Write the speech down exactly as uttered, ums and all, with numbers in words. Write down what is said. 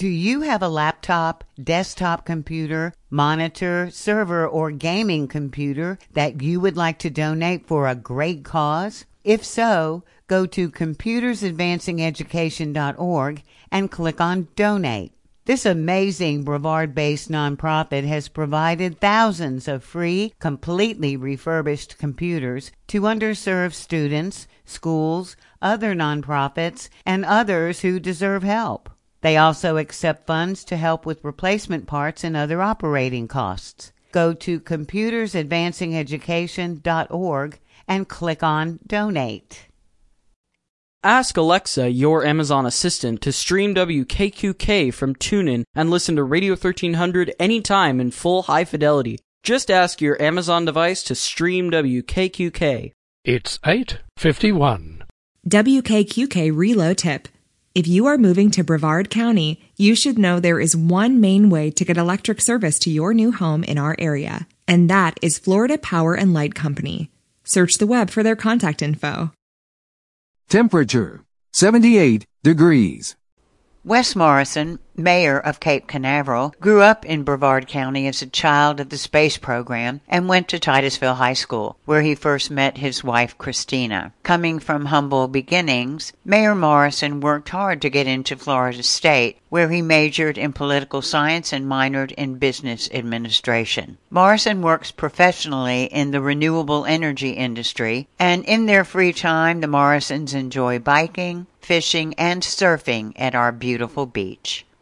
Do you have a laptop, desktop computer, monitor, server, or gaming computer that you would like to donate for a great cause? If so, go to computers advancing education dot org and click on Donate. This amazing Brevard-based nonprofit has provided thousands of free, completely refurbished computers to underserved students, schools, other nonprofits, and others who deserve help. They also accept funds to help with replacement parts and other operating costs. Go to computers advancing education dot org and click on Donate. Ask Alexa, your Amazon assistant, to stream W K Q K from TuneIn and listen to Radio thirteen hundred anytime in full high fidelity. Just ask your Amazon device to stream W K Q K. It's eight fifty-one. W K Q K Reload Tip. If you are moving to Brevard County, you should know there is one main way to get electric service to your new home in our area, and that is Florida Power and Light Company. Search the web for their contact info. Temperature, seventy-eight degrees. Wes Morrison, mayor of Cape Canaveral, grew up in Brevard County as a child of the space program and went to Titusville High School, where he first met his wife, Christina. Coming from humble beginnings, Mayor Morrison worked hard to get into Florida State, where he majored in political science and minored in business administration. Morrison works professionally in the renewable energy industry, and in their free time, the Morrisons enjoy biking, fishing, and surfing at our beautiful beach.